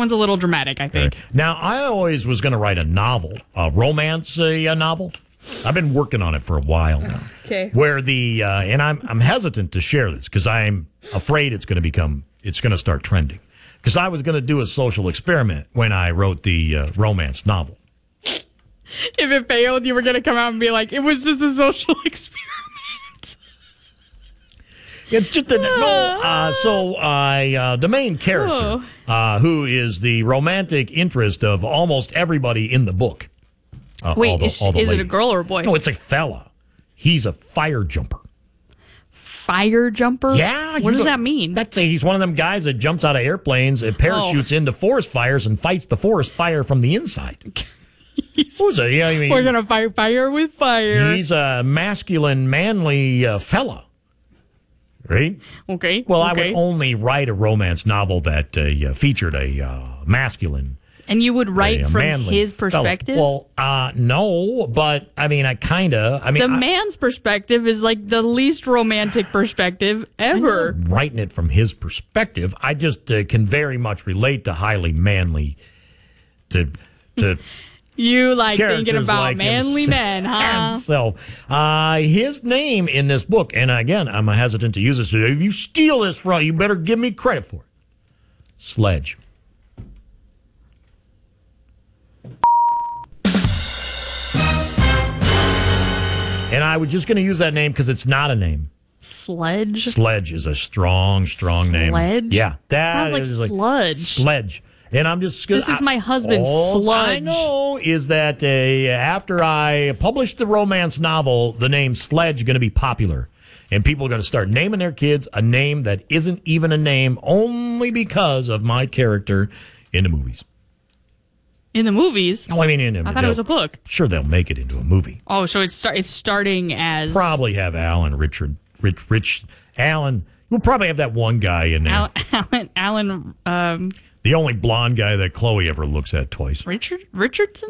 one's a little dramatic, I think. Right. Now, I always was going to write a novel, a romance novel. I've been working on it for a while now. Okay. Where and I'm hesitant to share this because I'm afraid it's going to start trending. Because I was going to do a social experiment when I wrote the romance novel. If it failed, you were going to come out and be like, it was just a social experiment. It's just the main character, who is the romantic interest of almost everybody in the book. Wait, is it a girl or a boy? No, it's a fella. He's a fire jumper. Fire jumper? Yeah. What does that mean? He's one of them guys that jumps out of airplanes and parachutes into forest fires and fights the forest fire from the inside. We're going to fight fire with fire. He's a masculine, manly fella. Right? Okay. Well, I would only write a romance novel that featured a masculine. And you would write from his perspective? Well, no, but I mean, the man's perspective is like the least romantic perspective ever. I'm not writing it from his perspective. I just can very much relate to highly manly, to you like thinking about like manly men, huh? And so, his name in this book, and again, I'm hesitant to use it. So if you steal this from, you better give me credit for it. Sledge. And I was just going to use that name because it's not a name. Sledge? Sledge is a strong name. Sledge? Yeah. That sounds like sludge. Sledge. And I'm just This is my husband's Sludge. All I know is that after I published the romance novel, the name Sledge is going to be popular. And people are going to start naming their kids a name that isn't even a name only because of my character in the movies. In the movies? Oh, I mean, I thought it was a book. Sure, they'll make it into a movie. Oh, so it's starting as... Probably have Alan Alan. We'll probably have that one guy in there. Alan. The only blonde guy that Chloe ever looks at twice. Richardson.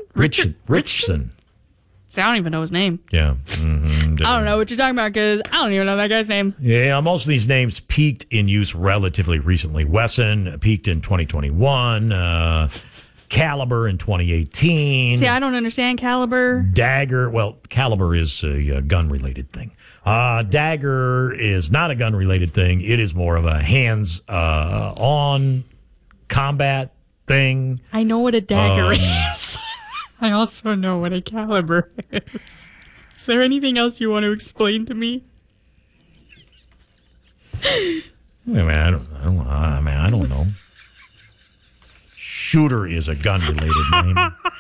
See, I don't even know his name. Yeah. I don't know what you're talking about because I don't even know that guy's name. Yeah, most of these names peaked in use relatively recently. Wesson peaked in 2021. Caliber in 2018. See, I don't understand Caliber. Dagger. Well, Caliber is a gun-related thing. Dagger is not a gun-related thing. It is more of a hands-on combat thing. I know what a dagger is. I also know what a caliber is. Is there anything else you want to explain to me? I don't know. Shooter is a gun-related name.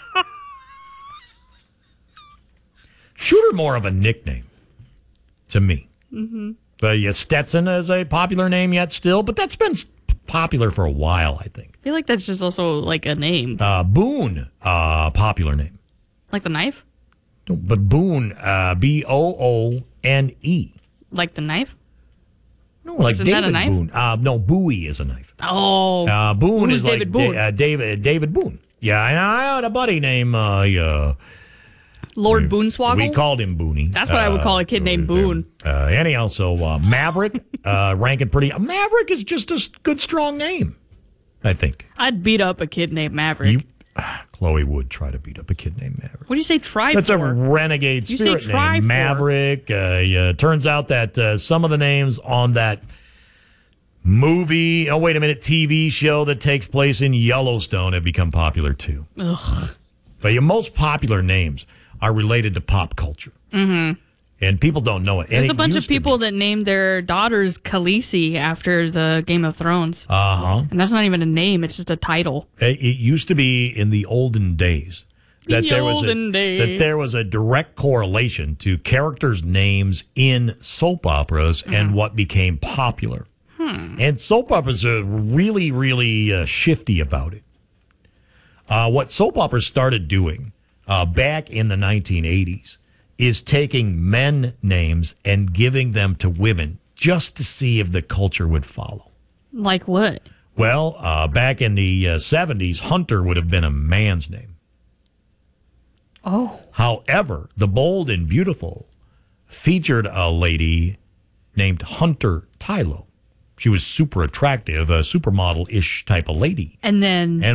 Shooter more of a nickname to me. Mm-hmm. But Stetson is a popular name yet still, but that's been popular for a while, I think. I feel like that's just also like a name. Boone, popular name. Like the knife? But Boone, Boone. Like the knife? No, like Isn't David that a knife? Boone. No, Bowie is a knife. Oh. Boone Who's is David like Boone? David Boone. Yeah, and I had a buddy named Lord Boonswoggle? We called him Booney. That's what I would call a kid named Boone. Anyhow, so Maverick, ranking pretty. Maverick is just a good, strong name, I think. I'd beat up a kid named Maverick. Chloe would try to beat up a kid named Maverick. What do you say try That's for? a renegade You spirit say try name. for. Maverick. Turns out that some of the names on that TV show that takes place in Yellowstone have become popular too. Ugh. But your most popular names are related to pop culture. Mm-hmm. And people don't know it. There's a bunch of people that named their daughters Khaleesi after the Game of Thrones. Uh-huh. And that's not even a name, it's just a title. It used to be in the olden days that there was a direct correlation to characters' names in soap operas and what became popular. And soap operas are really, really shifty about it. What soap operas started doing back in the 1980s is taking men names and giving them to women just to see if the culture would follow. Like what? Well, back in the 70s, Hunter would have been a man's name. Oh. However, The Bold and Beautiful featured a lady named Hunter Tylo. She was super attractive, a supermodel-ish type of lady. And then...